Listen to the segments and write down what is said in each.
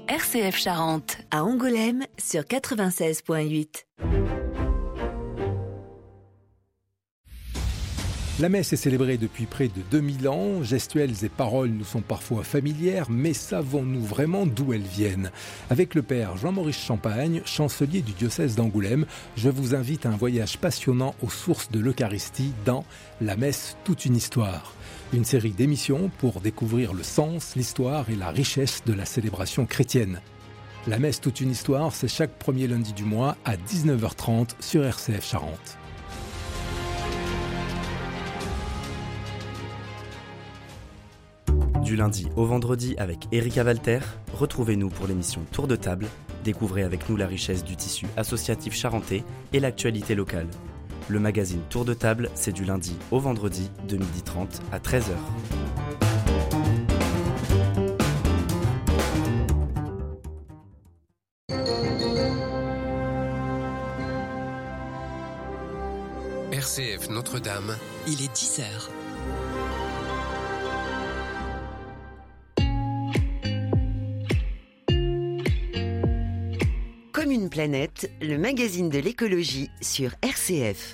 RCF Charente. À Angoulême sur 96.8. La messe est célébrée depuis près de 2000 ans. Gestuelles et paroles nous sont parfois familières, mais savons-nous vraiment d'où elles viennent ? Avec le père Jean-Maurice Champagne, chancelier du diocèse d'Angoulême, je vous invite à un voyage passionnant aux sources de l'Eucharistie dans La messe, toute une histoire. Une série d'émissions pour découvrir le sens, l'histoire et la richesse de la célébration chrétienne. La messe, toute une histoire, c'est chaque premier lundi du mois à 19h30 sur RCF Charente. Du lundi au vendredi avec Erika Walter, retrouvez-nous pour l'émission Tour de table. Découvrez avec nous la richesse du tissu associatif charentais et l'actualité locale. Le magazine Tour de table, c'est du lundi au vendredi de 12h30 à 13h. RCF Notre-Dame, il est 10h. Comme une planète, le magazine de l'écologie sur RCF.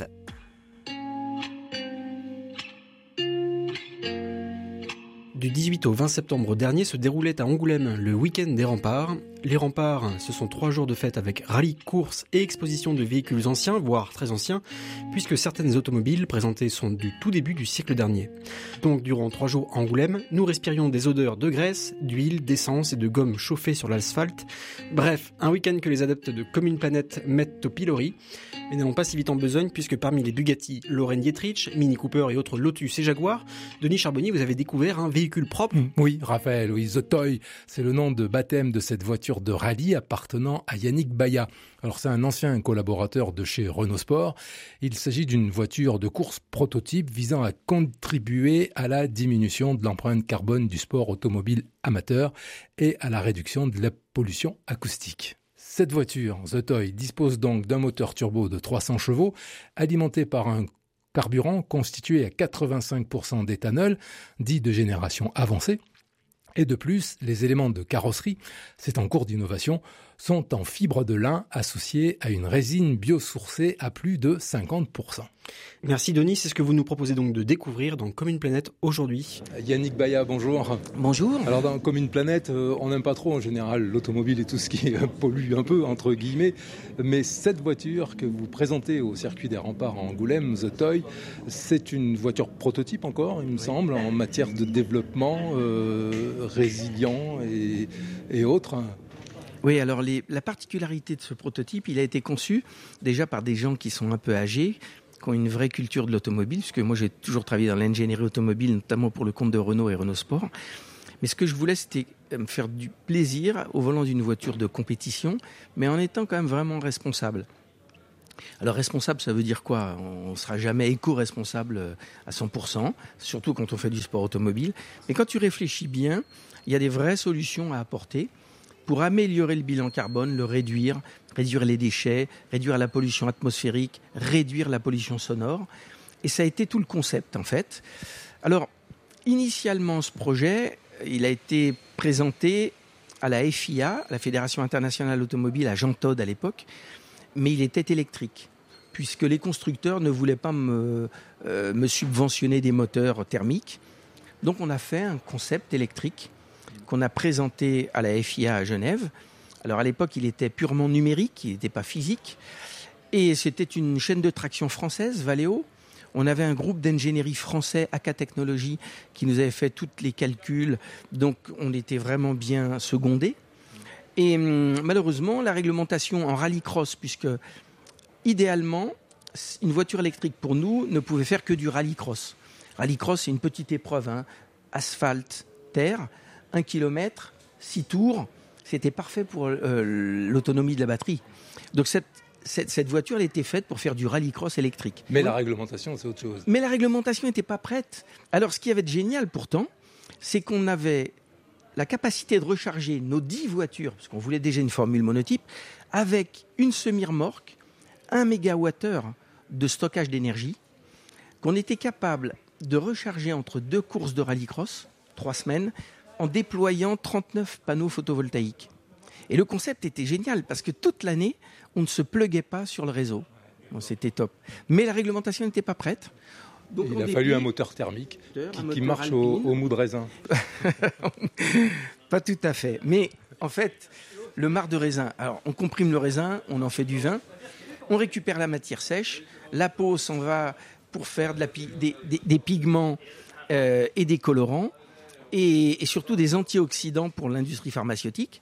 Du 18 au 20 septembre dernier se déroulait à Angoulême le week-end des remparts. Les remparts, ce sont 3 jours de fête avec rallye, course et exposition de véhicules anciens, voire très anciens, puisque certaines automobiles présentées sont du tout début du siècle dernier. Donc durant 3 jours à Angoulême, nous respirions des odeurs de graisse, d'huile, d'essence et de gomme chauffée sur l'asphalte. Bref, un week-end que les adeptes de Comme une planète mettent au pilori. Mais n'allons pas si vite en besogne, puisque parmi les Bugatti, Lorraine Dietrich, Mini Cooper et autres Lotus et Jaguar, Denis Charbonnier, vous avez découvert un véhicule propre. Oui, Raphaël, oui, The Toy, c'est le nom de baptême de cette voiture de rallye appartenant à Yannick Baya. Alors c'est un ancien collaborateur de chez Renault Sport. Il s'agit d'une voiture de course prototype visant à contribuer à la diminution de l'empreinte carbone du sport automobile amateur et à la réduction de la pollution acoustique. Cette voiture, The Toy, dispose donc d'un moteur turbo de 300 chevaux alimenté par un carburant constitué à 85% d'éthanol, dit de génération avancée. Et de plus, les éléments de carrosserie, c'est en cours d'innovation, sont en fibre de lin associés à une résine biosourcée à plus de 50%. Merci Denis, c'est ce que vous nous proposez donc de découvrir dans Comme une planète aujourd'hui. Yannick Baya, bonjour. Bonjour. Alors dans Comme une planète, on n'aime pas trop en général l'automobile et tout ce qui pollue un peu, entre guillemets. Mais cette voiture que vous présentez au circuit des remparts à Angoulême, The Toy, c'est une voiture prototype encore, il me semble, en matière de développement résilient et autres. Oui, alors la particularité de ce prototype, il a été conçu déjà par des gens qui sont un peu âgés, qui ont une vraie culture de l'automobile, puisque moi j'ai toujours travaillé dans l'ingénierie automobile, notamment pour le compte de Renault et Renault Sport. Mais ce que je voulais, c'était me faire du plaisir au volant d'une voiture de compétition, mais en étant quand même vraiment responsable. Alors responsable, ça veut dire quoi ? On ne sera jamais éco-responsable à 100%, surtout quand on fait du sport automobile. Mais quand tu réfléchis bien, il y a des vraies solutions à apporter pour améliorer le bilan carbone, le réduire les déchets, réduire la pollution atmosphérique, réduire la pollution sonore. Et ça a été tout le concept, en fait. Alors, initialement, ce projet, il a été présenté à la FIA, la Fédération internationale automobile, à Jean Todt à l'époque, mais il était électrique, puisque les constructeurs ne voulaient pas me subventionner des moteurs thermiques. Donc, on a fait un concept électrique qu'on a présenté à la FIA à Genève. Alors à l'époque, il était purement numérique, il n'était pas physique. Et c'était une chaîne de traction française, Valeo. On avait un groupe d'ingénierie français, AK Technologies, qui nous avait fait tous les calculs. Donc on était vraiment bien secondés. Et malheureusement, la réglementation en rallycross, puisque idéalement, une voiture électrique pour nous ne pouvait faire que du rallycross. Rallycross, c'est une petite épreuve, asphalte, terre. 1 kilomètre, 6 tours, c'était parfait pour l'autonomie de la batterie. Donc cette voiture, elle était faite pour faire du rallycross électrique. Mais la réglementation, c'est autre chose. Mais la réglementation n'était pas prête. Alors ce qui avait de génial pourtant, c'est qu'on avait la capacité de recharger nos 10 voitures, parce qu'on voulait déjà une formule monotype, avec une semi-remorque, 1 mégawattheure de stockage d'énergie, qu'on était capable de recharger entre 2 courses de rallycross, 3 semaines, en déployant 39 panneaux photovoltaïques. Et le concept était génial parce que toute l'année, on ne se pluguait pas sur le réseau. Bon, c'était top. Mais la réglementation n'était pas prête. Donc il a fallu un moteur thermique qui marche au mou de raisin. Pas tout à fait. Mais en fait, le marc de raisin, alors on comprime le raisin, on en fait du vin, on récupère la matière sèche, la peau s'en va pour faire des pigments et des colorants et surtout des antioxydants pour l'industrie pharmaceutique.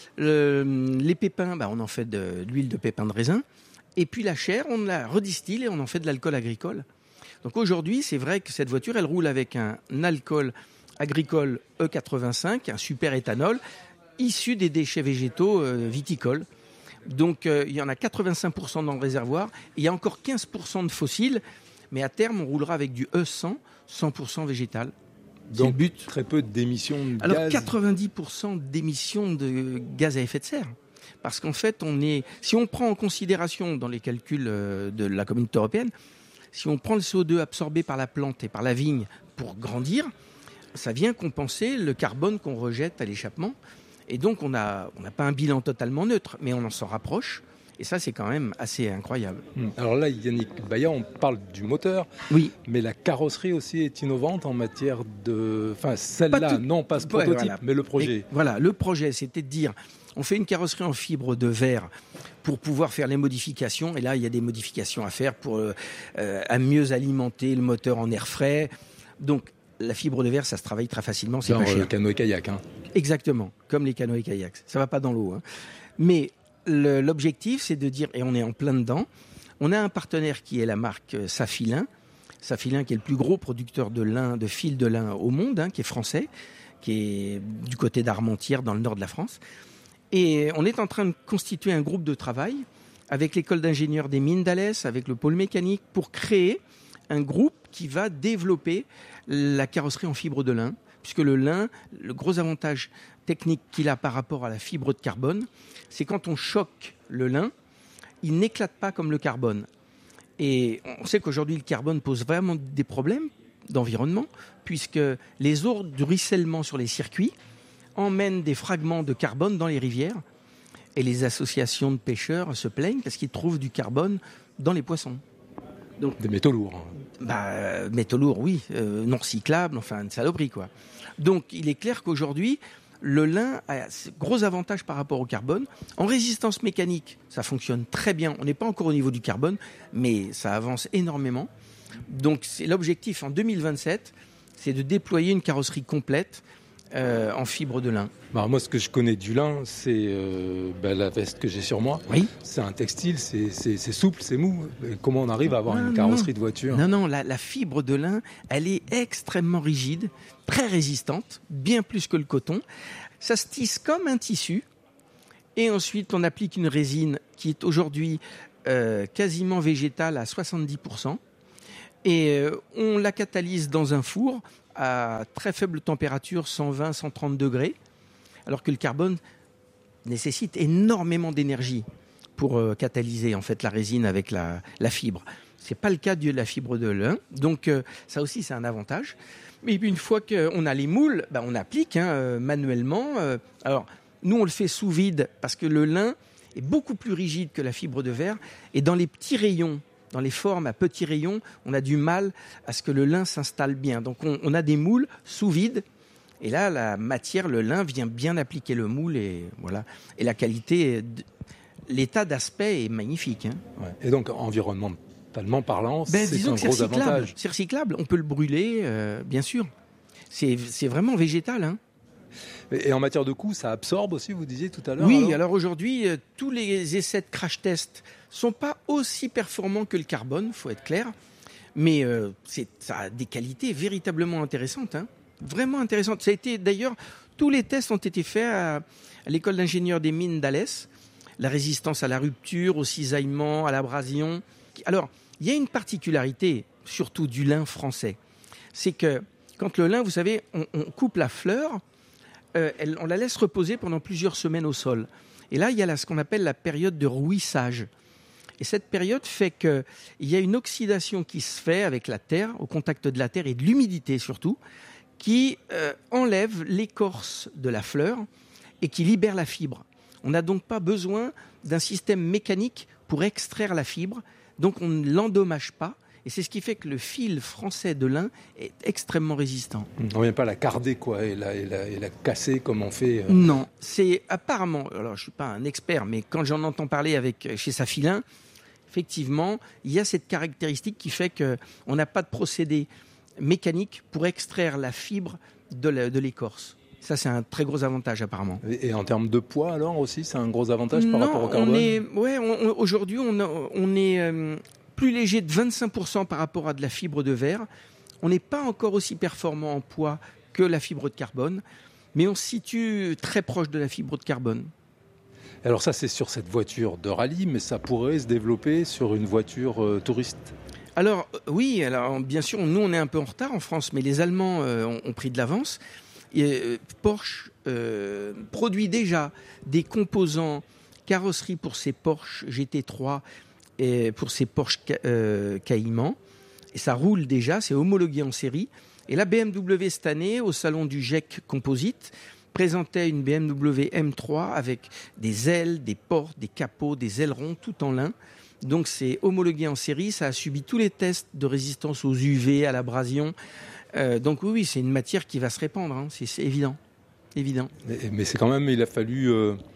Les pépins, on en fait de l'huile de pépins de raisin. Et puis la chair, on la redistille et on en fait de l'alcool agricole. Donc aujourd'hui, c'est vrai que cette voiture, elle roule avec un alcool agricole E85, un super éthanol, issu des déchets végétaux viticoles. Donc il y en a 85% dans le réservoir, et il y a encore 15% de fossiles, mais à terme, on roulera avec du E100, 100% végétal. Donc, le but. Très peu d'émissions de Alors, gaz. 90% d'émissions de gaz à effet de serre. Parce qu'en fait, si on prend en considération dans les calculs de la Communauté européenne, si on prend le CO2 absorbé par la plante et par la vigne pour grandir, ça vient compenser le carbone qu'on rejette à l'échappement. Et donc, on n'a pas un bilan totalement neutre, mais on en s'en rapproche. Et ça, c'est quand même assez incroyable. Alors là, Yannick Baya, on parle du moteur, oui, mais la carrosserie aussi est innovante en matière de... Enfin, celle-là, non pas ce prototype, voilà. Mais le projet. Et voilà, le projet, c'était de dire, on fait une carrosserie en fibre de verre pour pouvoir faire les modifications. Et là, il y a des modifications à faire pour à mieux alimenter le moteur en air frais. Donc, la fibre de verre, ça se travaille très facilement, c'est pas cher. Le canoë-kayak. Exactement, comme les canoës-kayaks. Ça va pas dans l'eau. Mais l'objectif, c'est de dire, et on est en plein dedans, on a un partenaire qui est la marque Safilin. Safilin qui est le plus gros producteur de lin, de fil de lin au monde, qui est français, qui est du côté d'Armentières, dans le nord de la France. Et on est en train de constituer un groupe de travail avec l'école d'ingénieurs des mines d'Alès, avec le pôle mécanique, pour créer un groupe qui va développer la carrosserie en fibre de lin, puisque le lin, le gros avantage technique qu'il a par rapport à la fibre de carbone, c'est quand on choque le lin, il n'éclate pas comme le carbone. Et on sait qu'aujourd'hui, le carbone pose vraiment des problèmes d'environnement, puisque les eaux de ruissellement sur les circuits emmènent des fragments de carbone dans les rivières, et les associations de pêcheurs se plaignent parce qu'ils trouvent du carbone dans les poissons. Donc, des métaux lourds. Métaux lourds, oui, non recyclables, enfin une saloperie, quoi. Donc il est clair qu'aujourd'hui, le lin a un gros avantage par rapport au carbone. En résistance mécanique, ça fonctionne très bien. On n'est pas encore au niveau du carbone, mais ça avance énormément. Donc c'est l'objectif en 2027, c'est de déployer une carrosserie complète en fibre de lin. Alors moi, ce que je connais du lin, c'est la veste que j'ai sur moi. Oui. C'est un textile, c'est souple, c'est mou. Et comment on arrive à avoir une carrosserie de voiture ? Non, la fibre de lin, elle est extrêmement rigide, très résistante, bien plus que le coton. Ça se tisse comme un tissu. Et ensuite, on applique une résine qui est aujourd'hui quasiment végétale à 70%. Et on la catalyse dans un four à très faible température, 120, 130 degrés, alors que le carbone nécessite énormément d'énergie pour catalyser en fait la résine avec la fibre. C'est pas le cas de la fibre de lin, donc ça aussi c'est un avantage. Et puis une fois qu'on a les moules, on applique manuellement. Alors nous on le fait sous vide parce que le lin est beaucoup plus rigide que la fibre de verre, et dans les petits rayons, dans les formes à petits rayons, on a du mal à ce que le lin s'installe bien. Donc on a des moules sous vide, et là la matière, le lin vient bien appliquer le moule, et voilà. Et la qualité, l'état d'aspect est magnifique. Ouais. Et donc environnementalement parlant, c'est un gros avantage. C'est recyclable, on peut le brûler, bien sûr. C'est vraiment végétal. Et en matière de coût, ça absorbe aussi, vous disiez tout à l'heure. Oui, alors aujourd'hui, tous les essais de crash test sont pas aussi performants que le carbone, faut être clair, mais ça a des qualités véritablement intéressantes, vraiment intéressantes. Ça a été d'ailleurs, tous les tests ont été faits à l'école d'ingénieurs des mines d'Alès, la résistance à la rupture, au cisaillement, à l'abrasion. Alors, il y a une particularité, surtout du lin français, c'est que quand le lin, vous savez, on coupe la fleur, on la laisse reposer pendant plusieurs semaines au sol. Et là, il y a ce qu'on appelle la période de rouissage. Et cette période fait qu'il y a une oxydation qui se fait avec la terre, au contact de la terre et de l'humidité surtout, qui enlève l'écorce de la fleur et qui libère la fibre. On n'a donc pas besoin d'un système mécanique pour extraire la fibre, donc on ne l'endommage pas. Et c'est ce qui fait que le fil français de lin est extrêmement résistant. On ne vient pas la carder, quoi, et la casser comme on fait. Non, c'est apparemment, alors je ne suis pas un expert, mais quand j'en entends parler chez Safilin, effectivement, il y a cette caractéristique qui fait qu'on n'a pas de procédé mécanique pour extraire la fibre de l'écorce. Ça, c'est un très gros avantage, apparemment. Et en termes de poids, alors, aussi, c'est un gros avantage par rapport au carbone ? Aujourd'hui, on est plus léger de 25% par rapport à de la fibre de verre. On n'est pas encore aussi performant en poids que la fibre de carbone, mais on se situe très proche de la fibre de carbone. Alors ça, c'est sur cette voiture de rallye, mais ça pourrait se développer sur une voiture touriste. Alors oui, bien sûr, nous on est un peu en retard en France, mais les Allemands ont pris de l'avance. Porsche produit déjà des composants carrosserie pour ses Porsche GT3 et pour ses Porsche Cayman. Et ça roule déjà, c'est homologué en série. Et la BMW cette année, au salon du GEC Composite, présentait une BMW M3 avec des ailes, des portes, des capots, des ailerons, tout en lin. Donc c'est homologué en série, ça a subi tous les tests de résistance aux UV, à l'abrasion. Donc oui, c'est une matière qui va se répandre, hein. C'est évident. Mais c'est quand même, il a fallu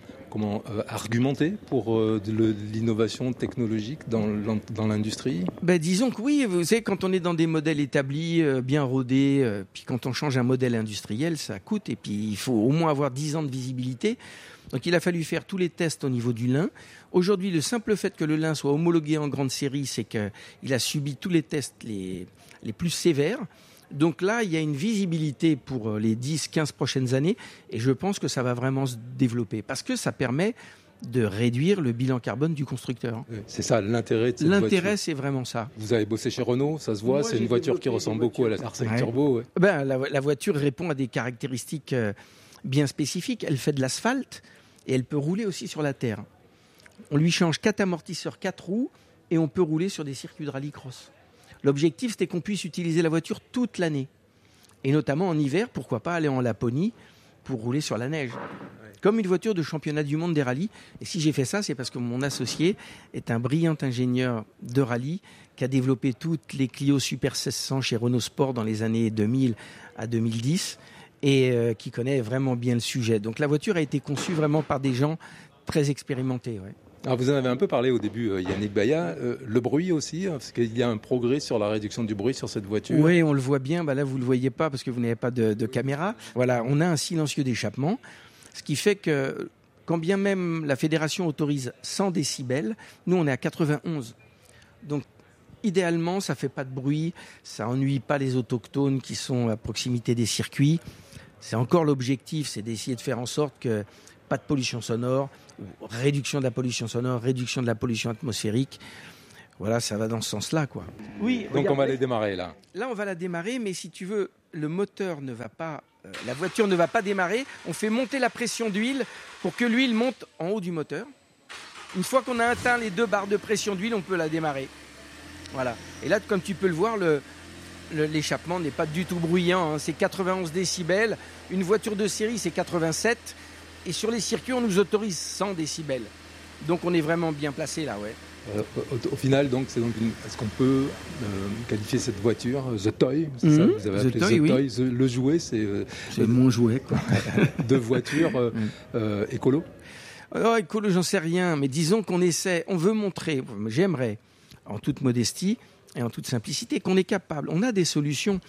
argumenter pour de l'innovation technologique dans l'industrie. Disons que oui, vous savez, quand on est dans des modèles établis, bien rodés, puis quand on change un modèle industriel, ça coûte, et puis il faut au moins avoir 10 ans de visibilité. Donc il a fallu faire tous les tests au niveau du lin. Aujourd'hui, le simple fait que le lin soit homologué en grande série, c'est qu'il a subi tous les tests les plus sévères. Donc là, il y a une visibilité pour les 10-15 prochaines années, et je pense que ça va vraiment se développer, parce que ça permet de réduire le bilan carbone du constructeur. C'est ça l'intérêt de cette voiture. L'intérêt, c'est vraiment ça. Vous avez bossé chez Renault, ça se voit, c'est une voiture qui ressemble beaucoup à la R5 Turbo. Ouais. La voiture répond à des caractéristiques bien spécifiques. Elle fait de l'asphalte et elle peut rouler aussi sur la terre. On lui change 4 amortisseurs, 4 roues, et on peut rouler sur des circuits de rallycross. L'objectif, c'était qu'on puisse utiliser la voiture toute l'année. Et notamment en hiver, pourquoi pas aller en Laponie pour rouler sur la neige. Comme une voiture de championnat du monde des rallyes. Et si j'ai fait ça, c'est parce que mon associé est un brillant ingénieur de rallye qui a développé toutes les Clio Super 1600 chez Renault Sport dans les années 2000 à 2010 et qui connaît vraiment bien le sujet. Donc la voiture a été conçue vraiment par des gens très expérimentés. Ouais. Alors vous en avez un peu parlé au début, Yannick Baya. Le bruit aussi, parce qu'il y a un progrès sur la réduction du bruit sur cette voiture. Oui, on le voit bien. Là, vous ne le voyez pas parce que vous n'avez pas de caméra. Voilà, on a un silencieux d'échappement, ce qui fait que quand bien même la fédération autorise 100 décibels, nous on est à 91. Donc idéalement, ça ne fait pas de bruit, ça n'ennuie pas les autochtones qui sont à proximité des circuits. C'est encore l'objectif, c'est d'essayer de faire en sorte que pas de pollution sonore, réduction de la pollution sonore, réduction de la pollution atmosphérique. Voilà, ça va dans ce sens-là, quoi. Oui. Donc regardez, on va les démarrer là. Là, on va la démarrer, mais si tu veux, le moteur ne va pas, la voiture ne va pas démarrer. On fait monter la pression d'huile pour que l'huile monte en haut du moteur. Une fois qu'on a atteint les 2 barres de pression d'huile, on peut la démarrer. Voilà. Et là, comme tu peux le voir, l'échappement n'est pas du tout bruyant, hein. C'est 91 décibels. Une voiture de série, c'est 87. Et sur les circuits, on nous autorise 100 décibels. Donc on est vraiment bien placé là, ouais. Au final, est-ce qu'on peut qualifier cette voiture The Toy, c'est ça que vous avez appelé The Toy, oui. Le jouet, c'est mon jouet, quoi. De voiture écolo. Alors, écolo, j'en sais rien, mais disons qu'on essaie, on veut montrer, j'aimerais, en toute modestie et en toute simplicité, qu'on est capable. On a des solutions.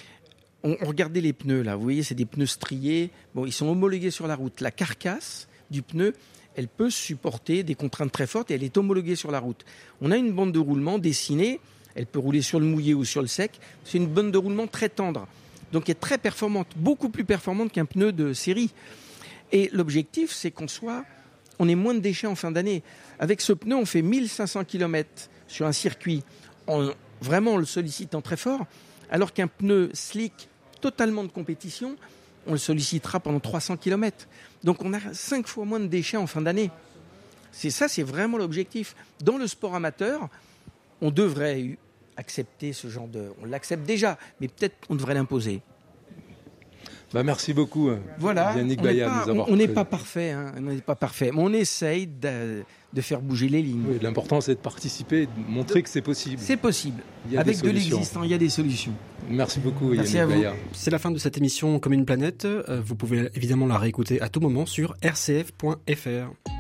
On regardait les pneus, là, vous voyez, c'est des pneus striés. Bon, ils sont homologués sur la route. La carcasse du pneu, elle peut supporter des contraintes très fortes et elle est homologuée sur la route. On a une bande de roulement dessinée, elle peut rouler sur le mouillé ou sur le sec. C'est une bande de roulement très tendre, donc elle est très performante, beaucoup plus performante qu'un pneu de série. Et l'objectif, c'est on ait moins de déchets en fin d'année. Avec ce pneu, on fait 1500 km sur un circuit, vraiment en le sollicitant très fort, alors qu'un pneu slick, totalement de compétition, on le sollicitera pendant 300 km. Donc on a 5 fois moins de déchets en fin d'année. C'est vraiment l'objectif. Dans le sport amateur, on devrait accepter ce genre de... On l'accepte déjà, mais peut-être on devrait l'imposer. Merci beaucoup, Voilà, Yannick Baya, de nous avoir on n'est pas parfait, hein, on n'est pas parfait, mais on essaye de faire bouger les lignes. Oui, l'important, c'est de participer, de montrer que c'est possible. C'est possible. Il y a Avec des de solutions. l'existant, il y a des solutions. Merci beaucoup, Merci Yannick à vous. Baya. C'est la fin de cette émission Comme une planète. Vous pouvez évidemment la réécouter à tout moment sur rcf.fr.